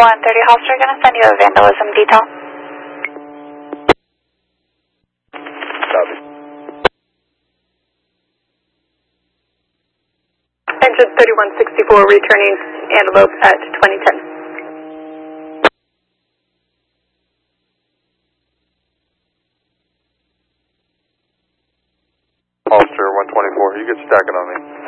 130 Holster, going to send you a vandalism detail. Copy. Engine 3164 returning Antelope at 2010. Holster 124, you get stacking on me.